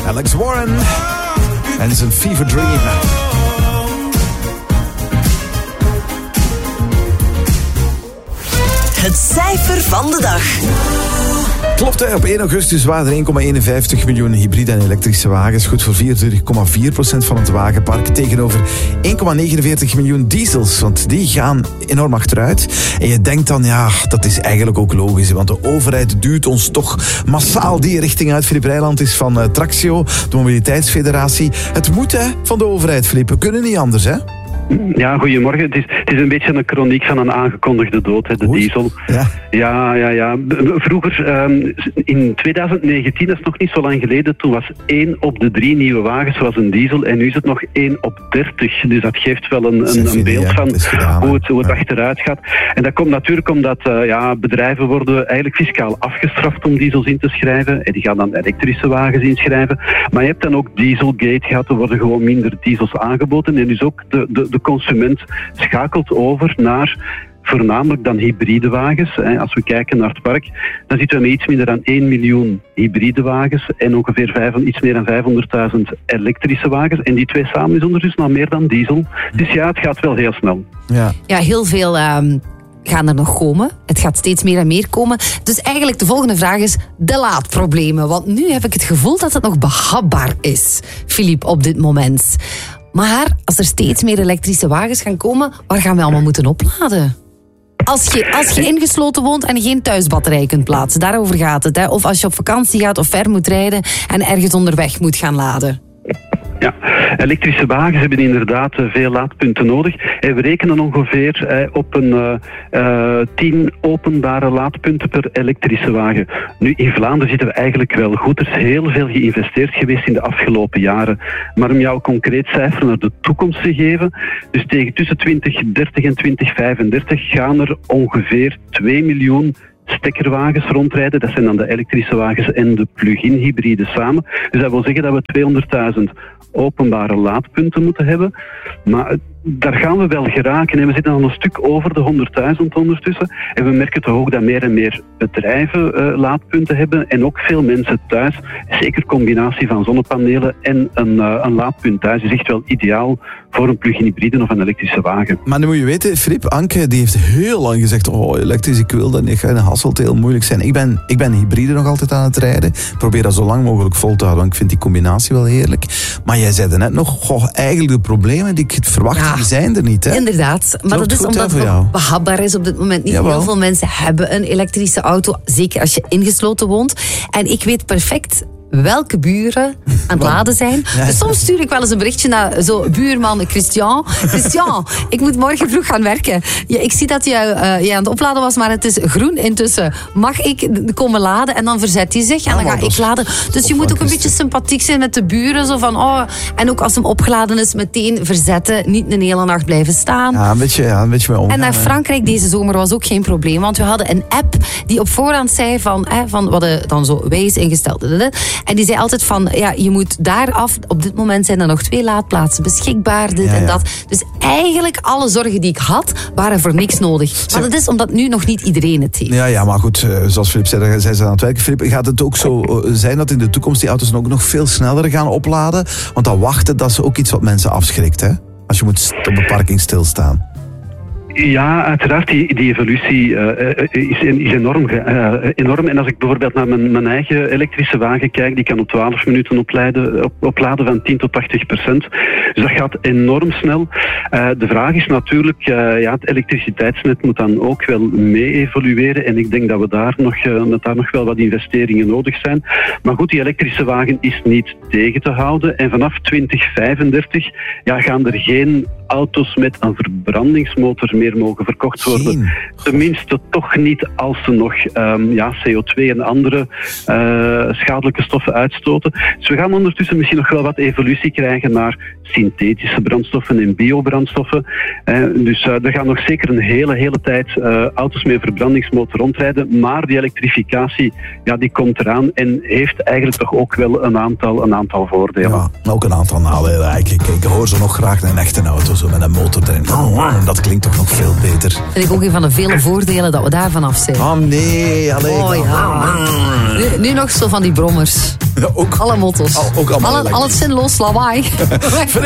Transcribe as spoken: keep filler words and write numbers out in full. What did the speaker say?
Alex Warren en zijn Fever Dream. Het cijfer van de dag. Klopt, hè? Op één augustus waren er één komma eenenvijftig miljoen hybride en elektrische wagens. Goed voor vierentwintig komma vier procent van het wagenpark. Tegenover één komma negenenveertig miljoen diesels. Want die gaan enorm achteruit. En je denkt dan, ja, dat is eigenlijk ook logisch. Want de overheid duwt ons toch massaal die richting uit. Filip Rijland is van uh, Traxio, de mobiliteitsfederatie. Het moet, hè, van de overheid, Filip. We kunnen niet anders, hè? Ja, goedemorgen. Het is, het is een beetje een chroniek van een aangekondigde dood, hè, de Oei. diesel. Ja, ja, ja. ja. Vroeger, um, in twintig negentien, dat is nog niet zo lang geleden, toen was één op de drie nieuwe wagens was een diesel en nu is het nog één op dertig. Dus dat geeft wel een, een, een beeld van gedaan, hoe het, hoe het ja. achteruit gaat. En dat komt natuurlijk omdat uh, ja, bedrijven worden eigenlijk fiscaal afgestraft om diesels in te schrijven. En die gaan dan elektrische wagens inschrijven. Maar je hebt dan ook Dieselgate gehad, er worden gewoon minder diesels aangeboden. En dus ook de, de, de consument schakelt over naar voornamelijk dan hybride wagens. Als we kijken naar het park, dan zitten we met iets minder dan één miljoen hybride wagens en ongeveer vijf, iets meer dan vijfhonderdduizend elektrische wagens. En die twee samen is ondertussen al meer dan diesel. Dus ja, het gaat wel heel snel. Ja, ja heel veel um, gaan er nog komen. Het gaat steeds meer en meer komen. Dus eigenlijk de volgende vraag is de laadproblemen. Want nu heb ik het gevoel dat het nog behapbaar is, Filip, op dit moment. Maar als er steeds meer elektrische wagens gaan komen, waar gaan we allemaal moeten opladen? Als je, als je ingesloten woont en geen thuisbatterij kunt plaatsen, daarover gaat het. Hè? Of als je op vakantie gaat of ver moet rijden en ergens onderweg moet gaan laden. Ja, elektrische wagens hebben inderdaad veel laadpunten nodig. En we rekenen ongeveer eh, op een uh, uh, tien openbare laadpunten per elektrische wagen. Nu, in Vlaanderen zitten we eigenlijk wel goed. Er is heel veel geïnvesteerd geweest in de afgelopen jaren. Maar om jou een concreet cijfer naar de toekomst te geven, dus tegen tussen twintig dertig en twintig vijfendertig gaan er ongeveer twee miljoen stekkerwagens rondrijden. Dat zijn dan de elektrische wagens en de plug-in hybride samen. Dus dat wil zeggen dat we tweehonderdduizend openbare laadpunten moeten hebben. Maar daar gaan we wel geraken. En we zitten al een stuk over de honderdduizend ondertussen. En we merken toch ook dat meer en meer bedrijven uh, laadpunten hebben. En ook veel mensen thuis. Zeker combinatie van zonnepanelen en een, uh, een laadpunt thuis is echt wel ideaal voor een plug-in hybride of een elektrische wagen. Maar nu moet je weten, Filip, Anke die heeft heel lang gezegd, oh, elektrisch, ik wil dat niet, en Hasselt heel moeilijk zijn. Ik ben, ik ben hybride nog altijd aan het rijden. Ik probeer dat zo lang mogelijk vol te houden, want ik vind die combinatie wel heerlijk. Maar jij zei net nog, goh, eigenlijk de problemen die ik verwacht, ja, die zijn er niet. Hè? Inderdaad, maar dat is goed, omdat het behapbaar is op dit moment. Niet Jawel. Heel veel mensen hebben een elektrische auto, zeker als je ingesloten woont. En ik weet perfect welke buren aan het laden zijn. Ja. Dus soms stuur ik wel eens een berichtje naar zo buurman Christian. Christian, ik moet morgen vroeg gaan werken. Ja, ik zie dat jij, uh, jij aan het opladen was, maar het is groen intussen. Mag ik komen laden? En dan verzet hij zich en dan ga ik laden. Dus je moet ook een beetje sympathiek zijn met de buren. Zo van, oh, en ook als hem opgeladen is, meteen verzetten. Niet een hele nacht blijven staan. Ja, een beetje, ja, een beetje mee omgaan. En naar Frankrijk deze zomer was ook geen probleem. Want we hadden een app die op voorhand zei van, eh, van we hadden dan zo wijs ingesteld. En die zei altijd van, ja, je moet daar af. Op dit moment zijn er nog twee laadplaatsen beschikbaar, dit ja, en dat. Ja. Dus eigenlijk alle zorgen die ik had, waren voor niks nodig. Maar dat is omdat nu nog niet iedereen het heeft. Ja, ja, maar goed, zoals Filip zei, daar zijn ze aan het werken. Filip, gaat het ook zo zijn dat in de toekomst die auto's ook nog veel sneller gaan opladen? Want dat wachten, dat is ook iets wat mensen afschrikt, hè? Als je moet op de parking stilstaan. Ja, uiteraard. Die, die evolutie uh, is, is enorm, uh, enorm. En als ik bijvoorbeeld naar mijn, mijn eigen elektrische wagen kijk, die kan op twaalf minuten opladen, op, opladen van tien tot tachtig procent. Dus dat gaat enorm snel. Uh, de vraag is natuurlijk, uh, ja, het elektriciteitsnet moet dan ook wel mee evolueren. En ik denk dat we daar nog, uh, dat daar nog wel wat investeringen nodig zijn. Maar goed, die elektrische wagen is niet tegen te houden. En vanaf twintig vijfendertig ja, gaan er geen auto's met een verbrandingsmotor meer mogen verkocht worden. Geen. Tenminste toch niet als ze nog um, ja, C O twee en andere uh, schadelijke stoffen uitstoten. Dus we gaan ondertussen misschien nog wel wat evolutie krijgen naar synthetische brandstoffen en biobrandstoffen. Uh, dus uh, er gaan nog zeker een hele, hele tijd uh, auto's met verbrandingsmotor rondrijden, maar die elektrificatie, ja, die komt eraan en heeft eigenlijk toch ook wel een aantal, een aantal voordelen. Ja, ook een aantal nadelen eigenlijk. Ik hoor zo nog graag een echte auto, zo met een motor erin. Oh, dat klinkt toch nog nog veel beter. Vind ik ook een van de vele voordelen dat we daar vanaf zijn. Oh nee, alleen. Oh ja. Nu, nu nog zo van die brommers. Ook, Alle motto's. Al, ook allemaal Alle, al het zinloos lawaai.